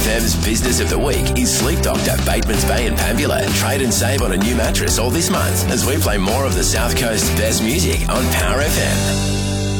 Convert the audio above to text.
FM's Business of the Week is Sleep Doctor, Batemans Bay and Pambula. Trade and save on a new mattress all this month as we play more of the South Coast's best music on Power FM.